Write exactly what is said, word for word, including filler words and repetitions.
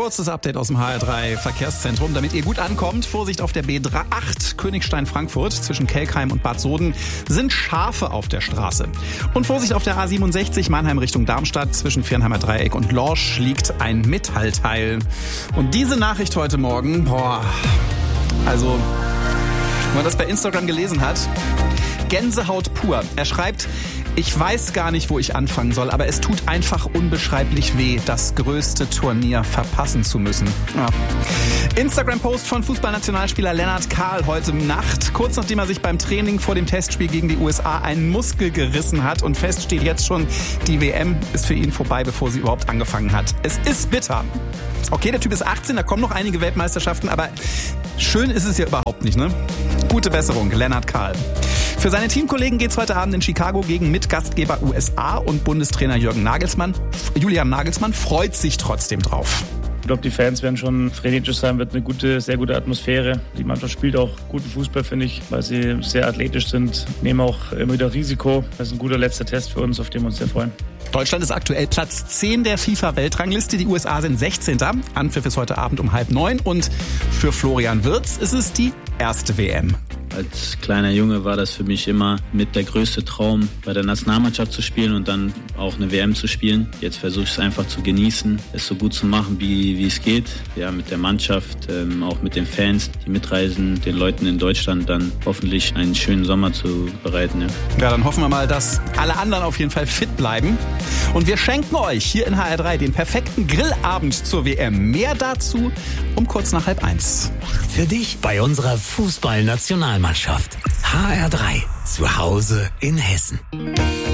Kurzes Update aus dem H R drei Verkehrszentrum, damit ihr gut ankommt. Vorsicht auf der B acht Königstein-Frankfurt zwischen Kelkheim und Bad Soden sind Schafe auf der Straße. Und Vorsicht auf der A siebenundsechzig Mannheim Richtung Darmstadt zwischen Viernheimer Dreieck und Lorsch liegt ein Metallteil. Und diese Nachricht heute Morgen, boah, also, wenn man das bei Instagram gelesen hat, Gänsehaut pur. Er schreibt: Ich weiß gar nicht, wo ich anfangen soll, aber es tut einfach unbeschreiblich weh, das größte Turnier verpassen zu müssen. Ja. Instagram-Post von Fußballnationalspieler Lennart Kahl heute Nacht, kurz nachdem er sich beim Training vor dem Testspiel gegen die U S A einen Muskel gerissen hat. Und fest steht jetzt schon, die W M ist für ihn vorbei, bevor sie überhaupt angefangen hat. Es ist bitter. Okay, der Typ ist achtzehn, da kommen noch einige Weltmeisterschaften, aber schön ist es ja überhaupt nicht, ne? Gute Besserung, Lennart Kahl. Für seine Teamkollegen geht's heute Abend in Chicago gegen Mitgastgeber U S A und Bundestrainer Jürgen Nagelsmann. Julian Nagelsmann freut sich trotzdem drauf. Ich glaube, die Fans werden schon frenetisch sein, wird eine gute, sehr gute Atmosphäre. Die Mannschaft spielt auch guten Fußball, finde ich, weil sie sehr athletisch sind, nehmen auch immer wieder Risiko. Das ist ein guter letzter Test für uns, auf den wir uns sehr freuen. Deutschland ist aktuell Platz zehn der FIFA-Weltrangliste. Die U S A sind sechzehnter Anpfiff ist heute Abend um halb neun. Und für Florian Wirtz ist es die erste W M. Als kleiner Junge war das für mich immer mit der größte Traum, bei der Nationalmannschaft zu spielen und dann auch eine W M zu spielen. Jetzt versuche ich es einfach zu genießen, es so gut zu machen, wie, wie es geht. Ja, mit der Mannschaft, ähm, auch mit den Fans, die mitreisen, den Leuten in Deutschland dann hoffentlich einen schönen Sommer zu bereiten. Ja, ja, dann hoffen wir mal, dass alle anderen auf jeden Fall fit bleiben. Und wir schenken euch hier in H R drei den perfekten Grillabend zur W M. Mehr dazu um kurz nach halb eins. Für dich bei unserer Fußballnationalmannschaft. H R drei. Zu Hause in Hessen.